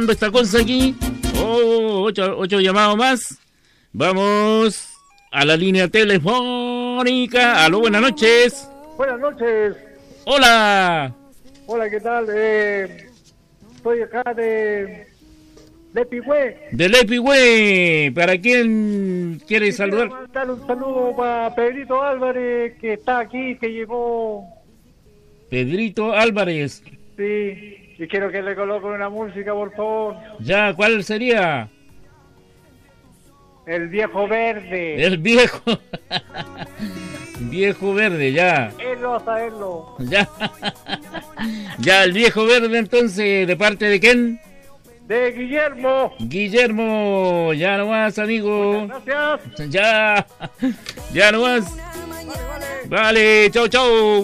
esta cosa aquí. Oh, ocho llamados más. Vamos a la línea telefónica. Aló, buenas noches. Buenas noches. Hola. Hola, ¿qué tal? Estoy acá de Lepigüe. De Lepigüe. ¿Para quién quiere saludar? Quiero mandar un saludo para Pedrito Álvarez, que está aquí, que llegó. Pedrito Álvarez. Sí, y quiero que le coloquen una música, por favor. Ya, ¿cuál sería? El Viejo Verde. El viejo. Viejo verde, ya. Él va a saberlo. Ya. Ya, el viejo verde, entonces, ¿de parte de quién? De Guillermo. Guillermo, ya nomás, amigo. Gracias. Ya. Ya nomás. Vale, vale. Vale, chau, chau.